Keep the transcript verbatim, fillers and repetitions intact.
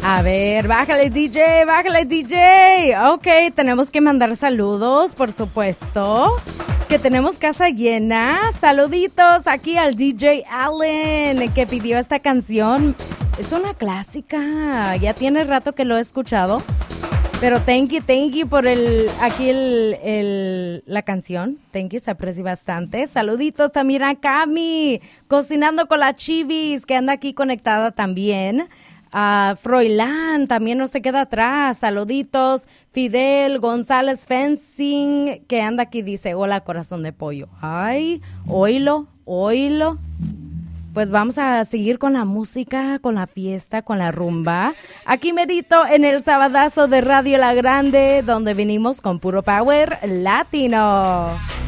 A ver, bájale D J, bájale D J. Ok, tenemos que mandar saludos, por supuesto. Que tenemos casa llena. Saluditos aquí al D J Allen, que pidió esta canción. Es una clásica, ya tiene rato que lo he escuchado. Pero thank you, thank you por el, aquí el, el, la canción. Thank you, se aprecia bastante. Saluditos también a Cami, cocinando con la Chivis, que anda aquí conectada también. A Froilán, también no se queda atrás. Saluditos. Fidel González Fencing, que anda aquí, dice, hola, corazón de pollo. Ay, oílo, oílo. Pues vamos a seguir con la música, con la fiesta, con la rumba. Aquí merito en el sabadazo de Radio La Grande, donde venimos con puro power latino.